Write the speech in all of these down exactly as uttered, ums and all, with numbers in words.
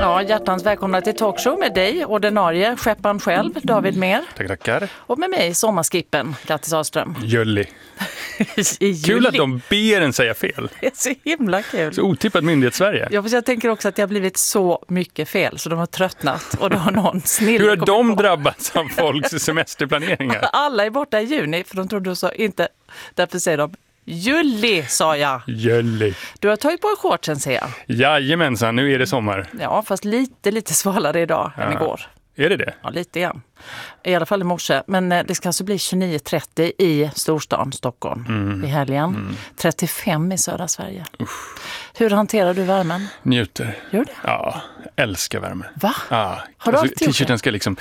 Ja, hjärtans välkomna till talkshow med dig, ordinarie skepparen själv, David Mer. Tack, tackar. Och med mig, sommarskippen, Kattis Ahlström. Jölli. Kul att de ber en säga fel. Det är så himla kul. Så otippat myndighet-Sverige. Ja, jag tänker också att det har blivit så mycket fel så de har tröttnat och då har någon snill. Hur har de drabbats av folks semesterplaneringar? Alla är borta i juni för de trodde så inte, därför säger de Juli, sa jag. Jölli. Du har tagit på en shortsen, ser jag. Jajamensan, nu är det sommar. Ja, fast lite, lite svalare idag Ja. än igår. Är det det? Ja, lite igen. I alla fall i morse. Men eh, det ska alltså bli tjugonio trettio i storstan Stockholm Mm. i helgen. Mm. trettiofem i södra Sverige. Usch. Hur hanterar du värmen? Njuter. Gör det? Ja, älskar värme. Va? Ja. Har du alltså, alltid gjort t-shirten det? ska liksom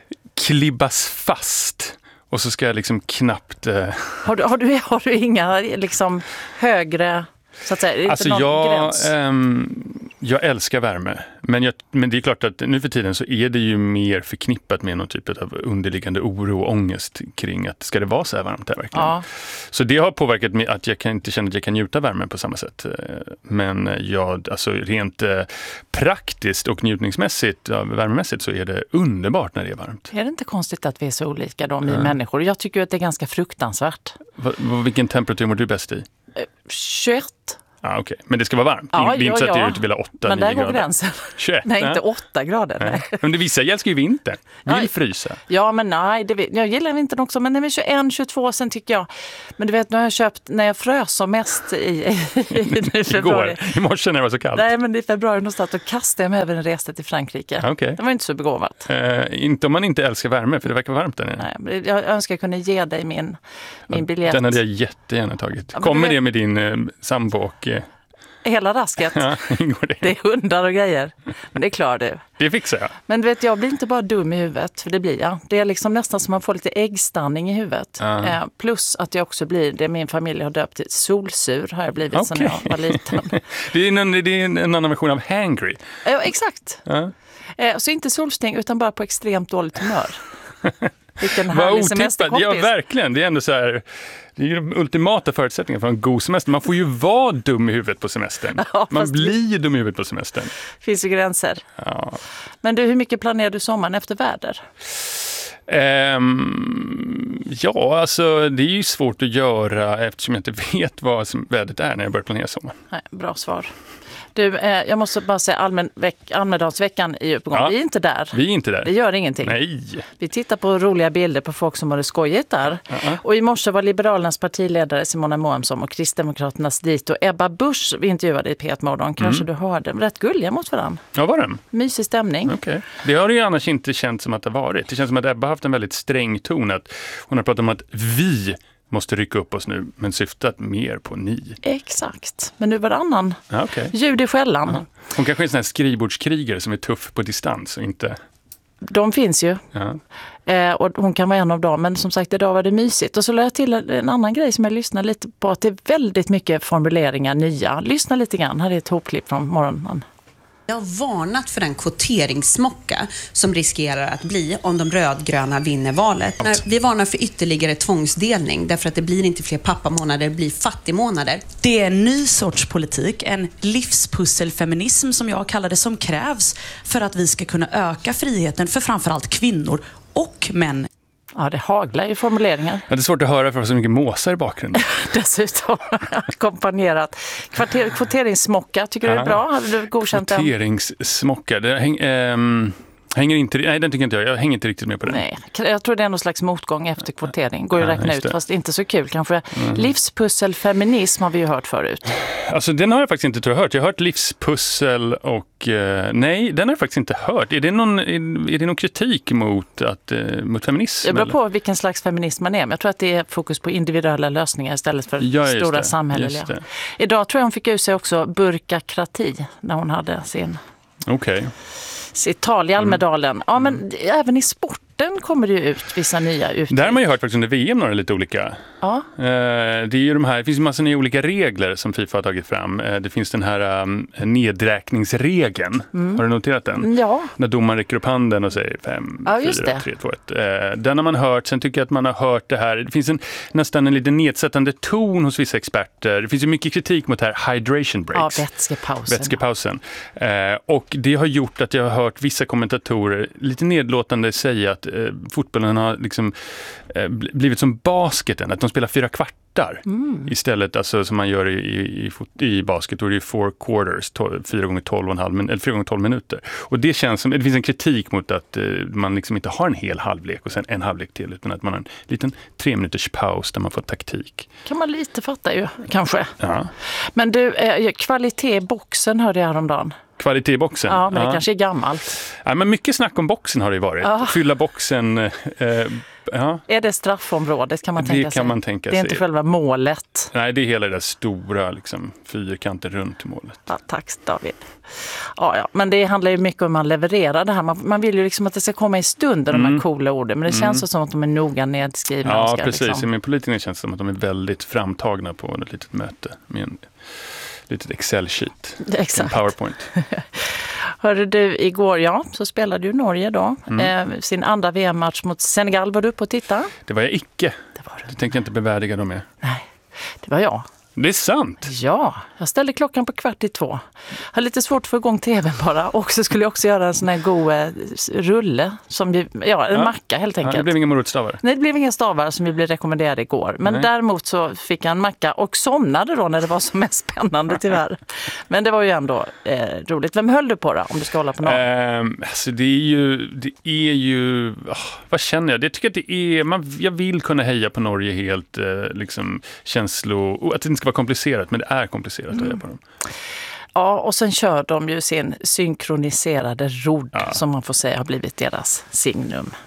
klibbas fast. Och så ska jag liksom knappt... Eh... Har du, har du, har du inga liksom högre, så att säga, är det Alltså inte någon jag, gräns? ehm, jag älskar värme, men, jag, men det är klart att nu för tiden så är det ju mer förknippat med någon typ av underliggande oro och ångest kring att ska det vara så här varmt här verkligen. Ja. Så det har påverkat mig att jag kan inte känna att jag kan njuta värmen på samma sätt. Men jag, alltså rent eh, praktiskt och njutningsmässigt, ja, värmemässigt så är det underbart när det är varmt. Är det inte konstigt att vi är så olika, de i Ja. människor? Jag tycker att det är ganska fruktansvärt. Va, va, vilken temperatur mår du bäst i? tjugoett. Ah, okay. Men det ska vara varmt. Ja, det är ja, inte så att det ja. är ute vid åtta nio Men där grader. går gränsen. tjugoett, Nej, ja. inte åtta grader. Nej. Nej. Men det vissa älskar ju vintern. Vill Nej. frysa. Ja, men nej, det vet, jag gillar vintern också, men det är tjugoett tjugotvå sen tycker jag. Men du vet, nu har jag köpt, när jag frös som mest i, i, i februari. Igår, i morse när det var så kallt. Nej, men i februari någonstans, då kastade jag mig över en resa till Frankrike. Ah, okay. Det var inte så begåvat. Eh, inte om man inte älskar värme, för det verkar varmt där nere. Nej, men jag önskar jag kunde ge dig min, min biljett. Den hade jag jättegärna tagit. Ja, Kommer vet... det med din eh, sambo och... Eh... Hela rasket. Ja, ingår det. Det är hundar och grejer. Men det klarar du. Det fixar jag. Men du vet, jag blir inte bara dum i huvudet, för det blir jag. Det är liksom nästan som man får lite äggstanning i huvudet. Uh. Eh, plus att jag också blir, det min familj har döpt till solsur, har jag blivit Okay. sedan jag var liten. det, är en, det är en annan version av hangry. Ja, exakt. Uh. Eh, så inte solsting, utan bara på extremt dåligt humör. Vilken Vad härlig otippat. semesterkompis. Ja, verkligen. Det är ändå så här... Det är ju de ultimata förutsättningarna för en god semester. Man får ju vara dum i huvudet på semestern. Ja, Man fast blir ju dum i huvudet på semestern. Finns ju gränser. Ja. Men du, hur mycket planerar du sommaren efter väder? Um, ja, alltså det är ju svårt att göra eftersom jag inte vet vad som vädret är när jag börjar planera sommaren. Nej, bra svar. Du, eh, jag måste bara säga allmän veck, Almedalsveckan är ju på gång. Ja. Vi är inte där. Vi är inte där. Det gör ingenting. Nej. Vi tittar på roliga bilder på folk som har det skojigt där. Uh-huh. Och i morse var Liberalernas partiledare Simona Moemsson och Kristdemokraternas dito Ebba Busch vi intervjuade i P ett Morgon. Kanske Mm. du hörde. Rätt gulliga mot varandra. Ja, var den? Mysig stämning. Okay. Det har det ju annars inte känt som att det har varit. Det känns som att Ebba har haft en väldigt sträng ton. Att hon har pratat om att vi måste rycka upp oss nu, men syftat mer på ni. Exakt. Men nu var det annan Ja, okay. ljud i skällan. Ja. Hon kanske är en sån här skrivbordskrigare som är tuff på distans och inte... De finns ju. Ja. Eh, och hon kan vara en av dem. Men som sagt, idag var det mysigt. Och så lade jag till en annan grej som jag lyssnar lite på. Att det är väldigt mycket formuleringar nya. Lyssna lite grann. Här är ett hopklipp från morgonen. Jag har varnat för den kvoteringsmocka som riskerar att bli om de rödgröna vinner valet. Vi varnar för ytterligare tvångsdelning därför att det blir inte fler pappamånader, det blir fattigmånader. Det är en ny sorts politik, en livspusselfeminism som jag kallar det, som krävs för att vi ska kunna öka friheten för framförallt kvinnor och män. Ja, det haglar ju formuleringar. Ja, det är svårt att höra för att det är så mycket måsar i bakgrunden. Dessutom ackompanjerat. Kvarter, kvoteringsmocka, tycker du det är bra? Hade du godkänt den? Kvoteringssmocka, det häng, ähm, hänger inte, nej den tycker inte jag, jag hänger inte riktigt med på den. Nej, jag tror det är någon slags motgång efter kvotering. Går ju att Ja, räkna just ut, det. fast inte så kul kanske. Mm. Livspusselfeminism har vi ju hört förut. Alltså den har jag faktiskt inte tror jag hört. Jag har hört livspussel och eh, nej, den har jag faktiskt inte hört. Är det någon, är, är det någon kritik mot, att, eh, mot feminism? Det beror eller? på vilken slags feminism man är. Men jag tror att det är fokus på individuella lösningar istället för Ja, just stora det, samhälleliga. just det. Idag tror jag hon fick ut sig också burkakrati när hon hade sin, Okej. sitt tal i Almedalen. Ja, men även i sport sporten kommer det ju ut vissa nya uttryck. Där har man ju hört faktiskt under V M några lite olika. Ja. Eh, det är ju de här, det finns ju massa nya olika regler som FIFA har tagit fram. Eh, det finns den här um, nedräkningsregeln. Mm. Har du noterat den? Ja. När domaren räcker upp handen och säger fem, ja, fyra, tre, två, ett. Eh, den har man hört. Sen tycker jag att man har hört det här. Det finns en, nästan en lite nedsättande ton hos vissa experter. Det finns ju mycket kritik mot det här hydration breaks. Ja, vätskepausen. Vätskepausen. Eh, och det har gjort att jag har hört vissa kommentatorer lite nedlåtande säga att eh, fotbollen har liksom eh, blivit som basketen, att de spelar fyra kvartar mm. istället, alltså som man gör i, i, i, i basket, då är det four quarters, to, fyra gånger tolv och en halv, eller fyra gånger tolv minuter. Och det känns som, det finns en kritik mot att eh, man liksom inte har en hel halvlek och sen en halvlek till, utan att man har en liten tre minuters paus där man får taktik. Kan man lite fatta ju, kanske. Ja. Men du, eh, kvalitet i boxen hörde jag häromdagen. Kvalitet i boxen. Ja, men ja. det kanske är gammalt. Ja, men mycket snack om boxen har det ju varit. Ja. Fylla boxen. Eh, ja. Är det straffområdet kan man det tänka kan sig? Man tänka det är sig. inte själva målet. Nej, det är hela det där stora liksom, fyrkanten runt målet. Ja, tack David. Ja, ja, men det handlar ju mycket om att man levererar det här. Man, man vill ju liksom att det ska komma i stunden, mm. de här coola orden. Men det känns mm. som att de är noga nedskrivna. Ja, ska, precis. liksom... Men politikerna känns det som att de är väldigt framtagna på ett litet möte med en litet Excel-sheet. Exakt. En PowerPoint. Hörde du, igår, ja, så spelade ju Norge då. Mm. Eh, sin andra V M-match mot Senegal. Var du uppe och titta? Det var jag icke. Det var du. Det tänkte jag inte bevärdiga dem med. Nej, det var jag. Det är sant. Ja, jag ställde klockan på kvart i två. Har lite svårt att få igång tvn bara. Och så skulle jag också göra en sån här god eh, rulle. Som vi, ja, en ja. macka helt enkelt. Ja, det blev inga morotstavar. Nej, det blev inga stavar som vi blev rekommenderade igår. Men Nej. däremot så fick jag en macka och somnade då när det var som mest spännande tyvärr. Men det var ju ändå eh, roligt. Vem höll du på då om du ska hålla på någon? Um, alltså det är ju, det är ju oh, vad känner jag? Det tycker att det är, man, jag vill kunna heja på Norge helt eh, liksom känslo, att det inte ska vara komplicerat, men det är komplicerat mm. att heja på dem. Ja, och sen kör de ju sin synkroniserade rodd ja. som man får säga har blivit deras signum.